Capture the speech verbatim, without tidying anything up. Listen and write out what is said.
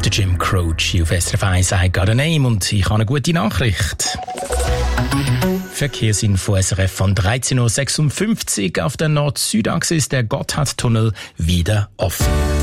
der Jim Croce auf S R F eins «I Got a Name» und ich habe eine gute Nachricht. Verkehrsinfo S R F von dreizehn Uhr sechsundfünfzig. Auf der Nord-Süd-Achse ist der Gotthardtunnel wieder offen.